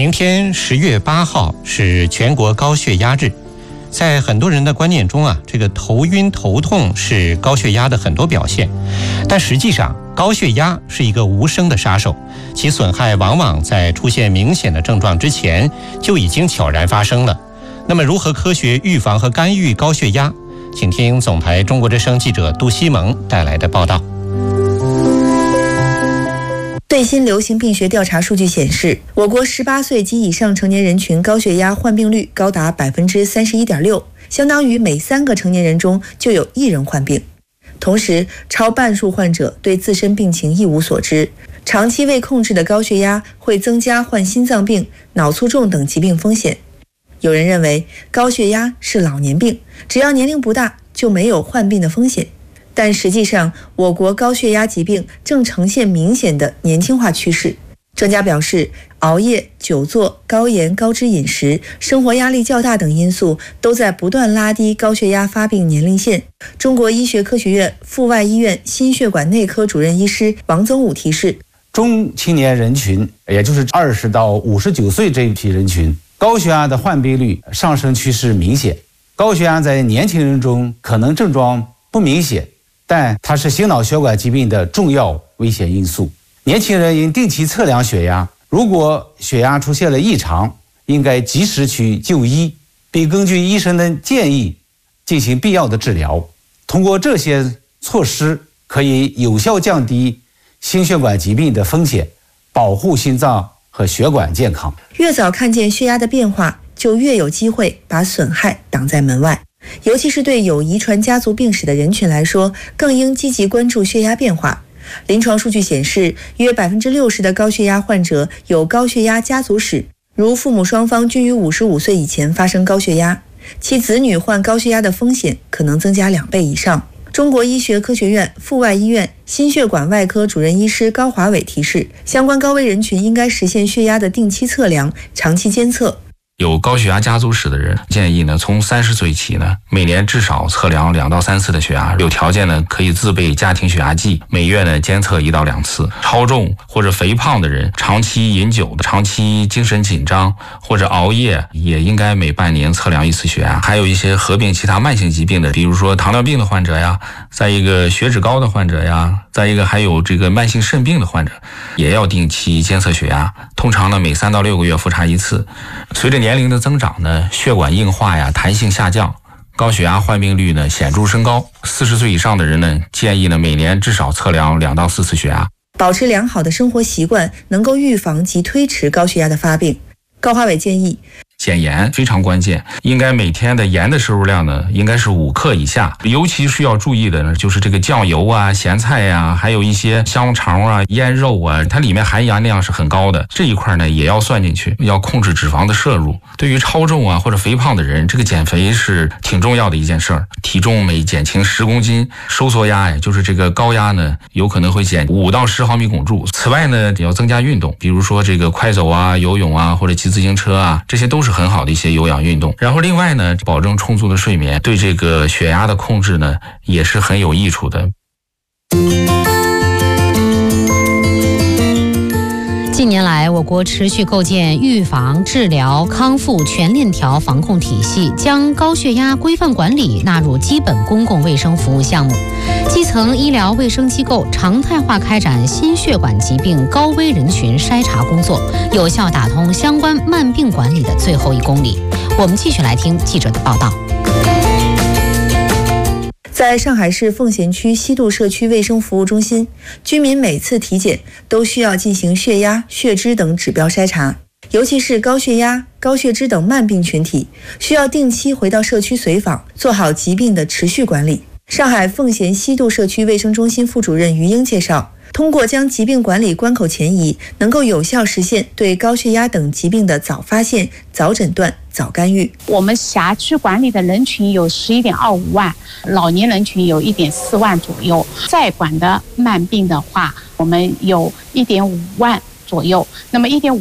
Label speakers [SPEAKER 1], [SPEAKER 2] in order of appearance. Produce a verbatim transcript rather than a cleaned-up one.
[SPEAKER 1] 明天十月八号是全国高血压日，在很多人的观念中啊，这个头晕头痛是高血压的很多表现，但实际上高血压是一个无声的杀手，其损害往往在出现明显的症状之前就已经悄然发生了。那么如何科学预防和干预高血压？请听总台中国之声记者杜西蒙带来的报道。
[SPEAKER 2] 最新流行病学调查数据显示，我国十八岁及以上成年人群高血压患病率高达 百分之三十一点六， 相当于每三个成年人中就有一人患病。同时，超半数患者对自身病情一无所知，长期未控制的高血压会增加患心脏病、脑卒中等疾病风险。有人认为高血压是老年病，只要年龄不大就没有患病的风险。但实际上，我国高血压疾病正呈现明显的年轻化趋势。专家表示，熬夜、久坐、高盐、高脂饮食、生活压力较大等因素都在不断拉低高血压发病年龄线。中国医学科学院阜外医院心血管内科主任医师王增武提示，
[SPEAKER 3] 中青年人群，也就是二十到五十九岁这一批人群，高血压的患病率上升趋势明显。高血压在年轻人中可能症状不明显，但它是心脑血管疾病的重要危险因素。年轻人应定期测量血压，如果血压出现了异常，应该及时去就医，并根据医生的建议进行必要的治疗。通过这些措施，可以有效降低心血管疾病的风险，保护心脏和血管健康。
[SPEAKER 2] 越早看见血压的变化，就越有机会把损害挡在门外。尤其是对有遗传家族病史的人群来说，更应积极关注血压变化。临床数据显示，约 百分之六十 的高血压患者有高血压家族史，如父母双方均于五十五岁以前发生高血压，其子女患高血压的风险可能增加两倍以上。中国医学科学院阜外医院心血管外科主任医师高华伟提示，相关高危人群应该实现血压的定期测量、长期监测。
[SPEAKER 4] 有高血压家族史的人，建议呢，从三十岁起呢，每年至少测量两到三次的血压，有条件呢，可以自备家庭血压计，每月呢监测一到两次。超重或者肥胖的人，长期饮酒的、长期精神紧张或者熬夜，也应该每半年测量一次血压。还有一些合并其他慢性疾病的，比如说糖尿病的患者呀，再一个血脂高的患者呀，再一个还有这个慢性肾病的患者，也要定期监测血压，通常呢每三到六个月复查一次。随着年龄的增长呢，血管硬化呀、弹性下降，高血压患病率呢显著升高。四十岁以上的人呢，建议呢每年至少测量两到四次血压。
[SPEAKER 2] 保持良好的生活习惯，能够预防及推迟高血压的发病。高华伟建议，
[SPEAKER 4] 减盐非常关键，应该每天的盐的摄入量呢，应该是五克以下。尤其需要注意的呢，就是这个酱油啊、咸菜呀、啊，还有一些香肠啊、腌肉啊，它里面含盐量是很高的，这一块呢也要算进去，要控制脂肪的摄入。对于超重啊或者肥胖的人，这个减肥是挺重要的一件事儿。体重每减轻十公斤，收缩压呀，就是这个高压呢，有可能会减五到十毫米汞柱。此外呢，也要增加运动，比如说这个快走啊、游泳啊，或者骑自行车啊，这些都是很好的一些有氧运动。然后另外呢，保证充足的睡眠，对这个血压的控制呢也是很有益处的。
[SPEAKER 5] 近年来，我国持续构建预防、治疗、康复全链条防控体系，将高血压规范管理纳入基本公共卫生服务项目。基层医疗卫生机构常态化开展心血管疾病高危人群筛查工作，有效打通相关慢病管理的最后一公里。我们继续来听记者的报道。
[SPEAKER 2] 在上海市奉贤区西渡社区卫生服务中心，居民每次体检都需要进行血压、血脂等指标筛查，尤其是高血压、高血脂等慢病群体，需要定期回到社区随访，做好疾病的持续管理。上海奉贤西渡社区卫生中心副主任于英介绍，通过将疾病管理关口前移，能够有效实现对高血压等疾病的早发现、早诊断、早干预。
[SPEAKER 6] 我们辖区管理的人群有十一点二五万，老年人群有一点四万左右，在管的慢病的话，我们有一点五万左右。那么一点五